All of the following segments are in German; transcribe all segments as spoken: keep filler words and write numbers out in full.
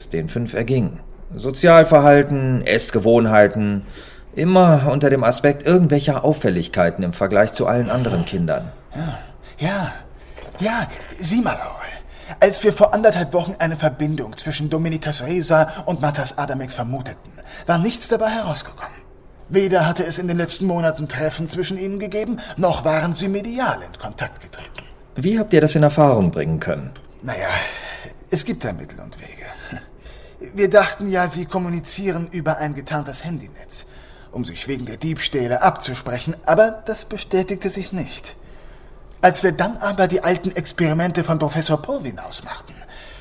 es den fünf erging. Sozialverhalten, Essgewohnheiten, immer unter dem Aspekt irgendwelcher Auffälligkeiten im Vergleich zu allen anderen Kindern. Ja, ja, ja, sieh mal, Aurel. Als wir vor anderthalb Wochen eine Verbindung zwischen Dominikas Reza und Matas Adamek vermuteten, war nichts dabei herausgekommen. Weder hatte es in den letzten Monaten Treffen zwischen ihnen gegeben, noch waren sie medial in Kontakt getreten. Wie habt ihr das in Erfahrung bringen können? Naja, es gibt da Mittel und Wege. Wir dachten ja, sie kommunizieren über ein getarntes Handynetz, um sich wegen der Diebstähle abzusprechen, aber das bestätigte sich nicht. Als wir dann aber die alten Experimente von Professor Porwin ausmachten,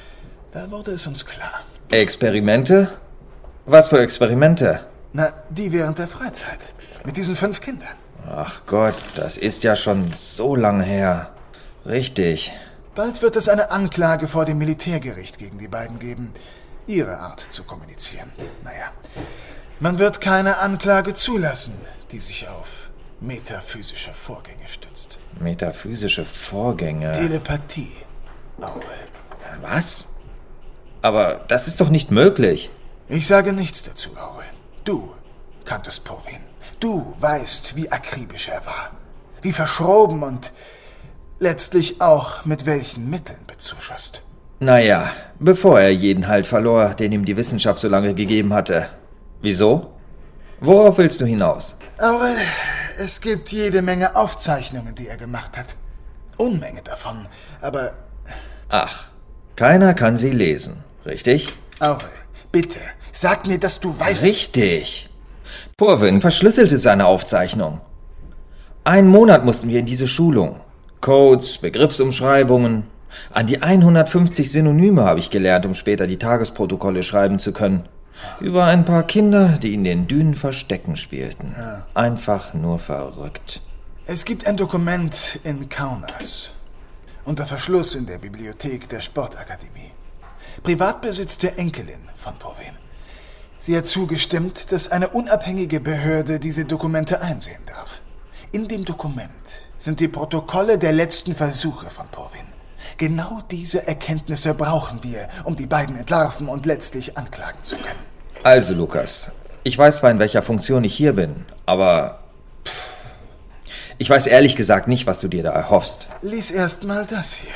da wurde es uns klar. Experimente? Was für Experimente? Na, die während der Freizeit. Mit diesen fünf Kindern. Ach Gott, das ist ja schon so lange her. Richtig. Bald wird es eine Anklage vor dem Militärgericht gegen die beiden geben, ihre Art zu kommunizieren. Naja, man wird keine Anklage zulassen, die sich auf metaphysische Vorgänge stützt. Metaphysische Vorgänge? Telepathie, Aurel. Was? Aber das ist doch nicht möglich. Ich sage nichts dazu, Aurel. Du kanntest Porwin. Du weißt, wie akribisch er war. Wie verschroben und letztlich auch mit welchen Mitteln bezuschusst. Naja, bevor er jeden Halt verlor, den ihm die Wissenschaft so lange gegeben hatte. Wieso? Worauf willst du hinaus? Aurel, es gibt jede Menge Aufzeichnungen, die er gemacht hat. Unmenge davon, aber... Ach, keiner kann sie lesen, richtig? Aurel, bitte, sag mir, dass du weißt... Richtig. Porwin verschlüsselte seine Aufzeichnung. Einen Monat mussten wir in diese Schulung. Codes, Begriffsumschreibungen. An die hundertfünfzig Synonyme habe ich gelernt, um später die Tagesprotokolle schreiben zu können. Über ein paar Kinder, die in den Dünen Verstecken spielten. Ja. Einfach nur verrückt. Es gibt ein Dokument in Kaunas. Unter Verschluss in der Bibliothek der Sportakademie. Privatbesitz der Enkelin von Porwin. Sie hat zugestimmt, dass eine unabhängige Behörde diese Dokumente einsehen darf. In dem Dokument sind die Protokolle der letzten Versuche von Porwin. Genau diese Erkenntnisse brauchen wir, um die beiden entlarven und letztlich anklagen zu können. Also, Lukas, ich weiß zwar, in welcher Funktion ich hier bin, aber pff, ich weiß ehrlich gesagt nicht, was du dir da erhoffst. Lies erst mal das hier.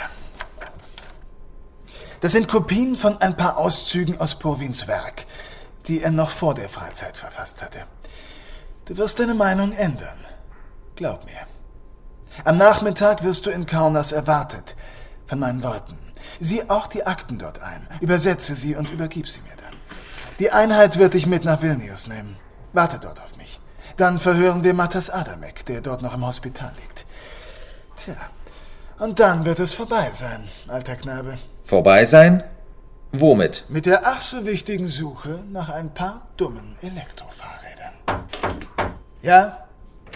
Das sind Kopien von ein paar Auszügen aus Porwins Werk, die er noch vor der Freizeit verfasst hatte. Du wirst deine Meinung ändern. Glaub mir. Am Nachmittag wirst du in Kaunas erwartet. Von meinen Leuten. Sieh auch die Akten dort ein. Übersetze sie und übergib sie mir dann. Die Einheit wird dich mit nach Vilnius nehmen. Warte dort auf mich. Dann verhören wir Matas Adamek, der dort noch im Hospital liegt. Tja, und dann wird es vorbei sein, alter Knabe. Vorbei sein? Womit? Mit der ach so wichtigen Suche nach ein paar dummen Elektrofahrrädern. Ja?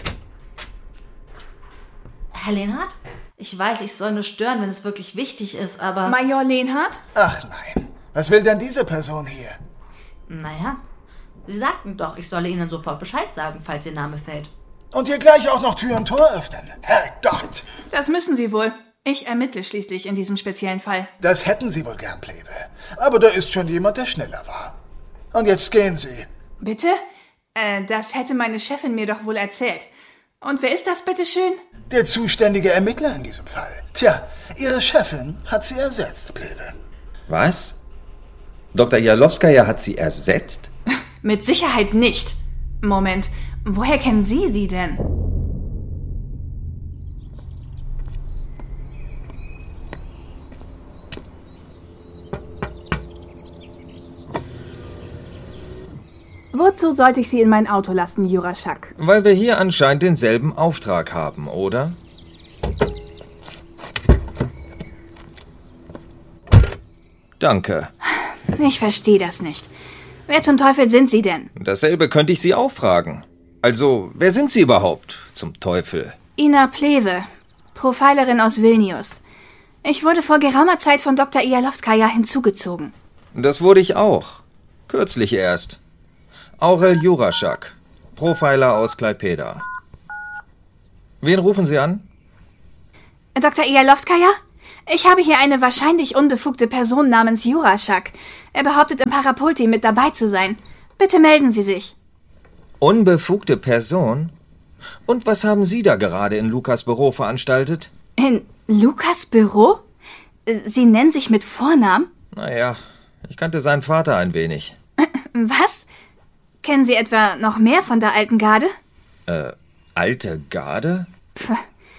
Herr Lehnhardt? Ich weiß, ich soll nur stören, wenn es wirklich wichtig ist, aber... Major Lehnhardt? Ach nein. Was will denn diese Person hier? Naja, Sie sagten doch, ich solle Ihnen sofort Bescheid sagen, falls Ihr Name fällt. Und ihr gleich auch noch Tür und Tor öffnen. Herrgott! Das müssen Sie wohl. Ich ermittle schließlich in diesem speziellen Fall. Das hätten Sie wohl gern, Plebe. Aber da ist schon jemand, der schneller war. Und jetzt gehen Sie. Bitte? Äh, das hätte meine Chefin mir doch wohl erzählt. Und wer ist das, bitteschön? Der zuständige Ermittler in diesem Fall. Tja, Ihre Chefin hat Sie ersetzt, Plebe. Was? Doktor Jalowskaja hat Sie ersetzt? Mit Sicherheit nicht. Moment, woher kennen Sie sie denn? Wozu sollte ich Sie in mein Auto lassen, Juraschak? Weil wir hier anscheinend denselben Auftrag haben, oder? Danke. Ich verstehe das nicht. Wer zum Teufel sind Sie denn? Dasselbe könnte ich Sie auch fragen. Also, wer sind Sie überhaupt, zum Teufel? Ina Plewe, Profilerin aus Vilnius. Ich wurde vor geraumer Zeit von Doktor Jalowskaja hinzugezogen. Das wurde ich auch. Kürzlich erst. Aurel Juraschak, Profiler aus Klaipėda. Wen rufen Sie an? Doktor Jalowskaja? Ich habe hier eine wahrscheinlich unbefugte Person namens Jurashak. Er behauptet, im Parapulti mit dabei zu sein. Bitte melden Sie sich. Unbefugte Person? Und was haben Sie da gerade in Lukas Büro veranstaltet? In Lukas Büro? Sie nennen sich mit Vornamen? Naja, ich kannte seinen Vater ein wenig. Was? Kennen Sie etwa noch mehr von der alten Garde? Äh, alte Garde? Pff,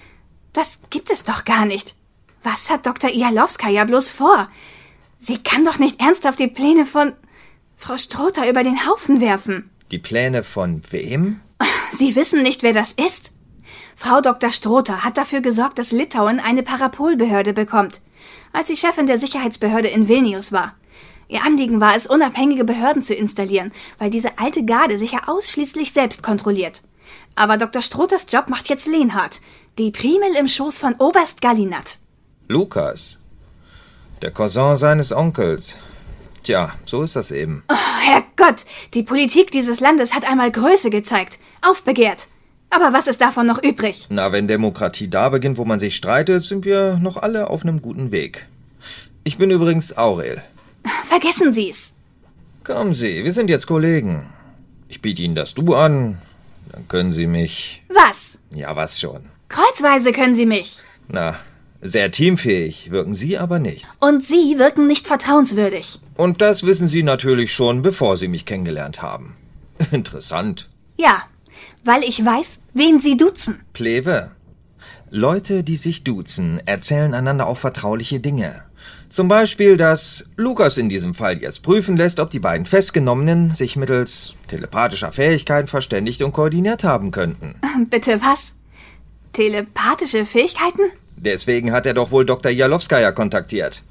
das gibt es doch gar nicht. Was hat Doktor Ialowskaja bloß vor? Sie kann doch nicht ernsthaft die Pläne von Frau Strother über den Haufen werfen. Die Pläne von wem? Sie wissen nicht, wer das ist? Frau Doktor Strother hat dafür gesorgt, dass Litauen eine Parapolbehörde bekommt, als sie Chefin der Sicherheitsbehörde in Vilnius war. Ihr Anliegen war es, unabhängige Behörden zu installieren, weil diese alte Garde sich ja ausschließlich selbst kontrolliert. Aber Doktor Strothers Job macht jetzt Lenhard, die Primel im Schoß von Oberst Gallinat. Lukas, der Cousin seines Onkels. Tja, so ist das eben. Oh, Herrgott, die Politik dieses Landes hat einmal Größe gezeigt, aufbegehrt. Aber was ist davon noch übrig? Na, wenn Demokratie da beginnt, wo man sich streitet, sind wir noch alle auf einem guten Weg. Ich bin übrigens Aurel. Vergessen Sie's. Kommen Sie, wir sind jetzt Kollegen. Ich biete Ihnen das Du an, dann können Sie mich... Was? Ja, was schon. Kreuzweise können Sie mich. Na, sehr teamfähig wirken Sie aber nicht. Und Sie wirken nicht vertrauenswürdig. Und das wissen Sie natürlich schon, bevor Sie mich kennengelernt haben. Interessant. Ja, weil ich weiß, wen Sie duzen. Pleve. Leute, die sich duzen, erzählen einander auch vertrauliche Dinge. Zum Beispiel, dass Lukas in diesem Fall jetzt prüfen lässt, ob die beiden Festgenommenen sich mittels telepathischer Fähigkeiten verständigt und koordiniert haben könnten. Bitte was? Telepathische Fähigkeiten? Deswegen hat er doch wohl Doktor Ialowskaja kontaktiert.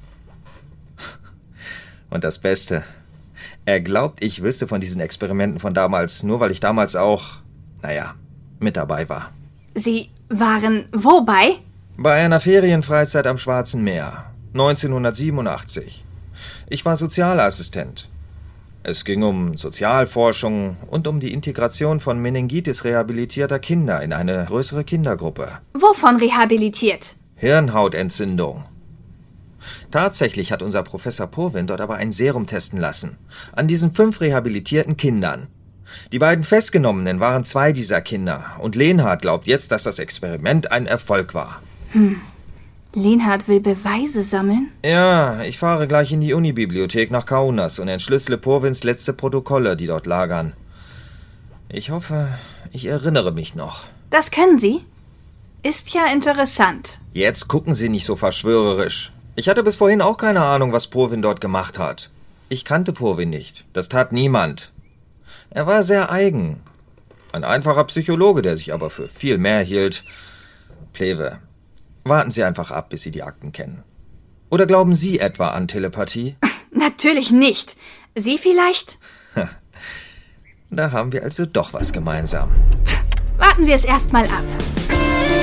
Und das Beste, er glaubt, ich wüsste von diesen Experimenten von damals, nur weil ich damals auch, naja, mit dabei war. Sie waren wo bei? Bei einer Ferienfreizeit am Schwarzen Meer, neunzehnhundertsiebenundachtzig. Ich war Sozialassistent. Es ging um Sozialforschung und um die Integration von Meningitis rehabilitierter Kinder in eine größere Kindergruppe. Wovon rehabilitiert? Hirnhautentzündung. Tatsächlich hat unser Professor Purwin dort aber ein Serum testen lassen. An diesen fünf rehabilitierten Kindern. Die beiden Festgenommenen waren zwei dieser Kinder. Und Lenhard glaubt jetzt, dass das Experiment ein Erfolg war. Hm. Lenhard will Beweise sammeln? Ja, ich fahre gleich in die Unibibliothek nach Kaunas und entschlüssele Purwins letzte Protokolle, die dort lagern. Ich hoffe, ich erinnere mich noch. Das können Sie? Ist ja interessant. Jetzt gucken Sie nicht so verschwörerisch. Ich hatte bis vorhin auch keine Ahnung, was Purwin dort gemacht hat. Ich kannte Purwin nicht. Das tat niemand. Er war sehr eigen. Ein einfacher Psychologe, der sich aber für viel mehr hielt. Pleve, warten Sie einfach ab, bis Sie die Akten kennen. Oder glauben Sie etwa an Telepathie? Natürlich nicht. Sie vielleicht? Da haben wir also doch was gemeinsam. Warten wir es erst mal ab.